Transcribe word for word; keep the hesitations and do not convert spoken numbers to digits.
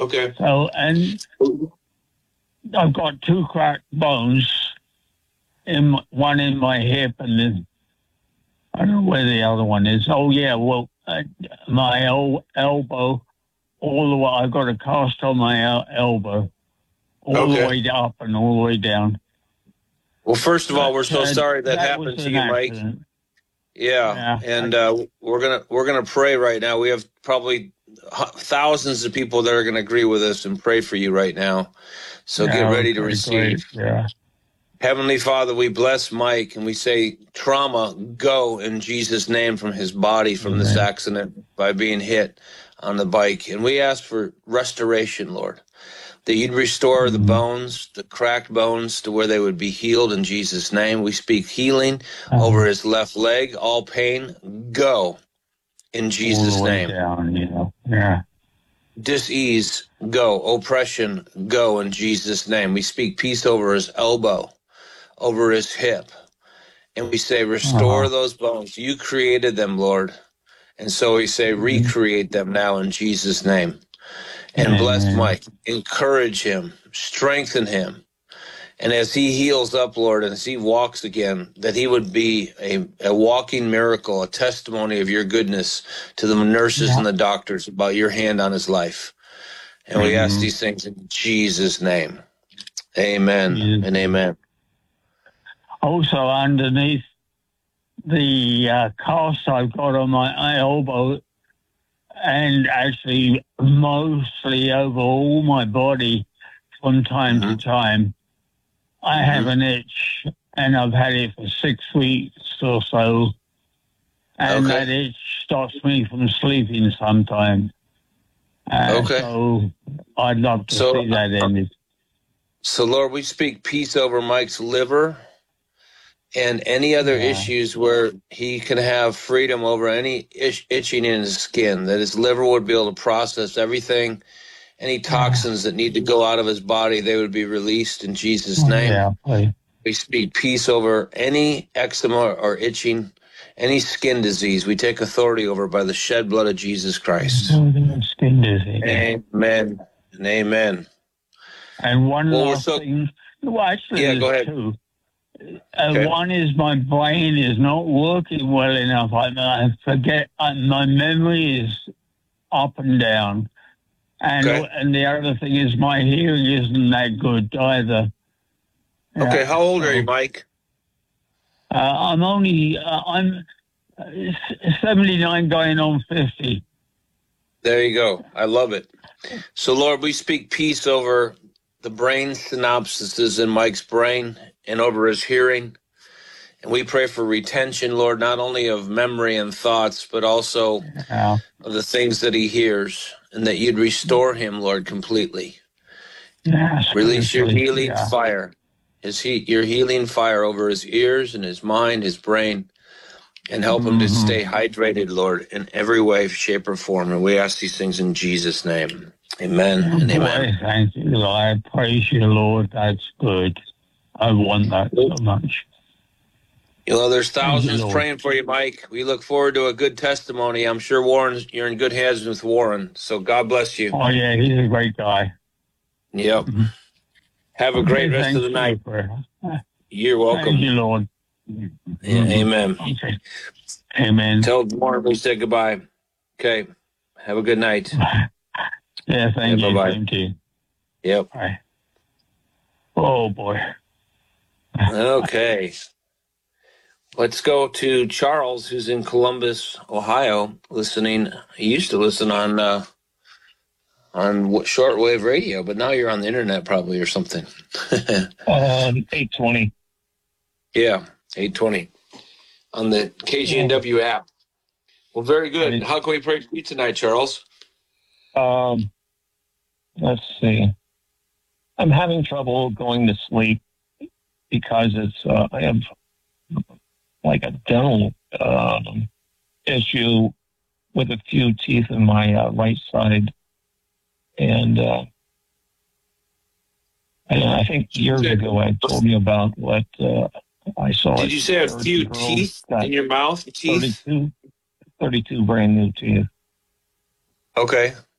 Okay. So, and I've got two cracked bones, in my, one in my hip, and then I don't know where the other one is. Oh, yeah, well, uh, my el- elbow, all the way, I've got a cast on my el- elbow, all Okay. the way up and all the way down. Well, first of all, we're so Uh, sorry that, that happened was to an you, Mike. accident. Yeah, Yeah. and uh, we're gonna we're gonna pray right now. We have probably hu- thousands of people that are gonna agree with us and pray for you right now. So Yeah, get ready to okay, receive. great. Yeah. Heavenly Father, we bless Mike and we say, trauma, go in Jesus' name from his body from this Amen. accident by being hit on the bike. And we ask for restoration, Lord, that you'd restore the Mhm. bones, the cracked bones, to where they would be healed in Jesus' name. We speak healing Uh-huh. over his left leg. All pain, go in All Jesus' the way name. down, you know. Yeah. Dis-ease, go. Oppression, go in Jesus' name. We speak peace over his elbow, over his hip. And we say, restore Uh-huh. those bones. You created them, Lord. And so we say, Mhm. recreate them now in Jesus' name. And bless Amen. Mike. Encourage him. Strengthen him. And as he heals up, Lord, and as he walks again, that he would be a, a walking miracle, a testimony of your goodness to the nurses Yeah. and the doctors about your hand on his life. And we ask Mhm. these things in Jesus' name. Amen Jesus. and amen. Also, underneath the uh, cast I've got on my elbow, and actually mostly over all my body from time Mhm. to time, I have Mhm. an itch, and I've had it for six weeks or so, and Okay. that itch stops me from sleeping sometimes. Uh, Okay. So I'd love to So, see that ended. So, Lord, we speak peace over Mike's liver and any other Yeah. issues where he can have freedom over any ish- itching in his skin, that his liver would be able to process everything, any toxins that need to go out of his body, they would be released in Jesus' Oh, name. yeah, please. We speak peace over any eczema or itching, any skin disease. We take authority over by the shed blood of Jesus Christ. Skin disease. Amen and amen. And one Well, we're last so thing. Well, actually, yeah. Go there's ahead. two. Uh, Okay. One is my brain is not working well enough. I, I forget. Uh, my memory is up and down. And Okay. and the other thing is my hearing isn't that good either. Okay. Yeah, How old are you, so, Mike? uh, I'm only uh, I'm uh, seventy-nine going on fifty. There you go. I love it. So, Lord, we speak peace over the brain synapses in Mike's brain and over his hearing. And we pray for retention, Lord, not only of memory and thoughts, but also Yeah. of the things that he hears, and that you'd restore him, Lord, completely. Yeah, Release your seriously, healing yeah. fire, his heat, your healing fire over his ears and his mind, his brain, and help him to Mhm. stay hydrated, Lord, in every way, shape, or form. And we ask these things in Jesus' name. Amen Oh, and boy, amen. thank you, Lord. I praise you, Lord. That's good. I want that so much. You know, there's Thank you, thousands Lord. praying for you, Mike. We look forward to a good testimony. I'm sure Warren, you're in good hands with Warren. So God bless you. Oh, yeah, he's a great guy. Yep. Mhm. Have a Okay, great rest of thanks the for night. your prayer. You're Thank welcome. you, Lord. Yeah, Mhm. amen. Okay. Amen. Tell Warren we said goodbye. Okay. Have a good night. Yeah, thank Yeah, you. bye-bye. Same to you. Yep. Bye. Oh, boy. Okay. Let's go to Charles, who's in Columbus, Ohio, listening. He used to listen on uh, on shortwave radio, but now you're on the internet probably or something. um, eight twenty. Yeah, eight twenty on the K G N W app. Well, very good. How can we pray for you tonight, Charles? Um, let's see. I'm having trouble going to sleep because it's uh, I have like a dental um, issue with a few teeth in my uh, right side, and uh, and I think years ago I told you about what uh, I saw. Did you say a few teeth in your mouth? Teeth? thirty-two, thirty-two brand new teeth. Okay.